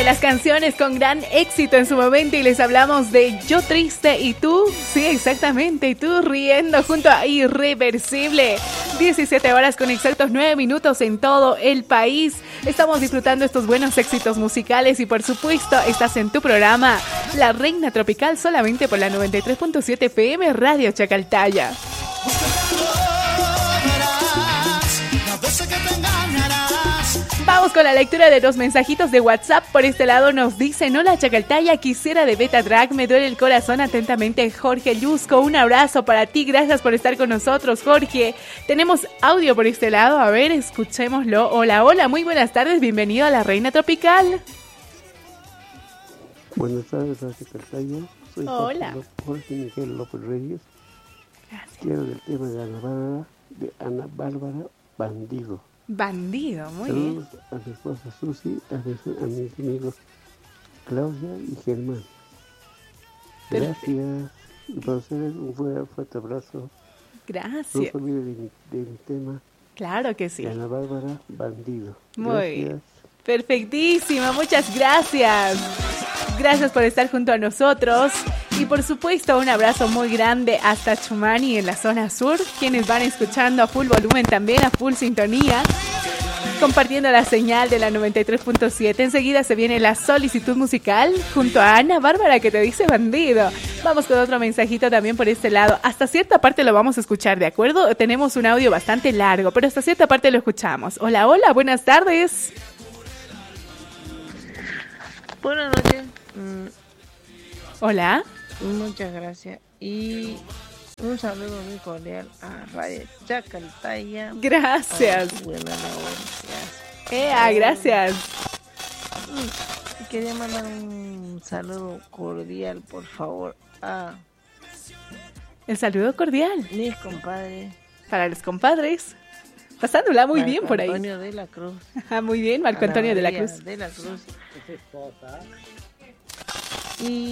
las canciones con gran éxito en su momento y les hablamos de Yo Triste y Tú. Sí, exactamente, y tú riendo junto a Irreversible. 17 horas con exactos 9 minutos en todo el país. Estamos disfrutando estos buenos éxitos musicales y por supuesto estás en tu programa La Reina Tropical solamente por la 93.7 FM Radio Chacaltaya. Vamos con la lectura de los mensajitos de WhatsApp. Por este lado nos dicen: hola Chacaltaya, quisiera de Beta Drag, me duele el corazón. Atentamente Jorge Llusco, un abrazo para ti, gracias por estar con nosotros Jorge. Tenemos audio por este lado, a ver, escuchémoslo. Hola, hola, muy buenas tardes, bienvenido a La Reina Tropical. Buenas tardes a Chacaltaya, soy Jorge Miguel López Reyes. Gracias. Quiero del tema de Ana Bárbara, Bandido. Bandido, muy Saludos bien. a mi esposa Susi, a mis amigos Claudia y Germán. Gracias. Y para ustedes un fuerte abrazo. Gracias. No se olviden de mi tema. Claro que sí. De Ana Bárbara, Bandido. Muy bien. Perfectísimo, muchas gracias. Gracias por estar junto a nosotros. Y por supuesto un abrazo muy grande hasta Chumani en la zona sur, quienes van escuchando a full volumen también, a full sintonía, compartiendo la señal de la 93.7. Enseguida se viene la solicitud musical junto a Ana Bárbara que te dice Bandido. Vamos con otro mensajito también por este lado. Hasta cierta parte lo vamos a escuchar, ¿de acuerdo? Tenemos un audio bastante largo, pero hasta cierta parte lo escuchamos. Hola, hola, buenas tardes. Buenas noches. Hola. Muchas gracias y un saludo muy cordial a Radio Chacaltaya. Gracias. Buenas noches. Gracias. Quería mandar un saludo cordial, por favor, a El saludo cordial mis compadres. para los compadres. Pasándola muy bien por ahí. Marco Antonio de la Cruz. Muy bien, Marco Antonio de la Cruz. Y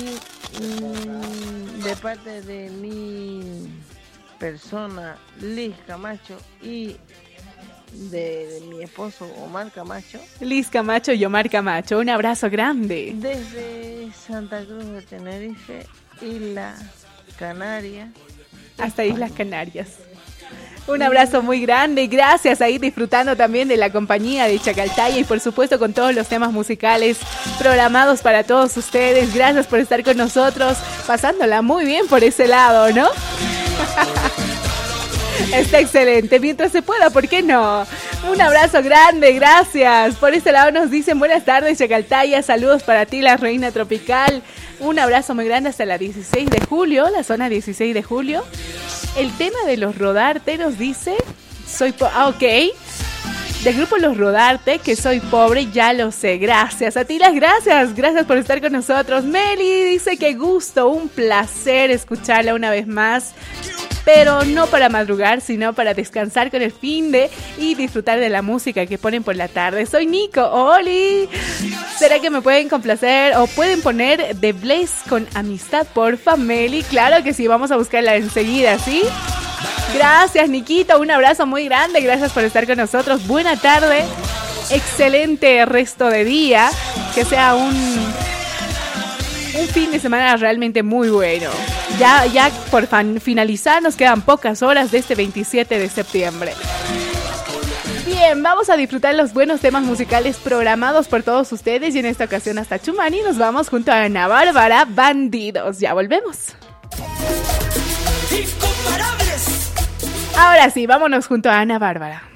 de parte de mi persona, Liz Camacho, y de mi esposo, Omar Camacho. Liz Camacho y Omar Camacho, un abrazo grande. Desde Santa Cruz de Tenerife, Isla Canaria. Hasta Islas Canarias. Un abrazo muy grande y gracias ahí disfrutando también de la compañía de Chacaltaya y por supuesto con todos los temas musicales programados para todos ustedes. Gracias por estar con nosotros, pasándola muy bien por ese lado, ¿no? Está excelente, mientras se pueda, ¿por qué no? Un abrazo grande, gracias. Por este lado nos dicen buenas tardes Chacaltaya, saludos para ti la Reina Tropical. Un abrazo muy grande hasta la 16 de julio, la zona 16 de julio. El tema de Los Rodarte nos dice, ok, del grupo Los Rodarte, que soy pobre, ya lo sé, gracias. A ti las gracias por estar con nosotros. Meli dice que gusto, un placer escucharla una vez más. Pero no para madrugar, sino para descansar con el finde y disfrutar de la música que ponen por la tarde. Soy Nico, ¡Oli! ¿Será que me pueden complacer o pueden poner The Blaze con Amistad, porfa, Meli? Claro que sí, vamos a buscarla enseguida, ¿sí? Gracias, Niquito, un abrazo muy grande, gracias por estar con nosotros. Buena tarde, excelente resto de día, que sea un fin de semana realmente muy bueno. Ya por finalizar nos quedan pocas horas de este 27 de septiembre. Bien, vamos a disfrutar los buenos temas musicales programados por todos ustedes y en esta ocasión hasta Chumani nos vamos junto a Ana Bárbara, Bandidos. Ya volvemos. Ahora sí, vámonos junto a Ana Bárbara.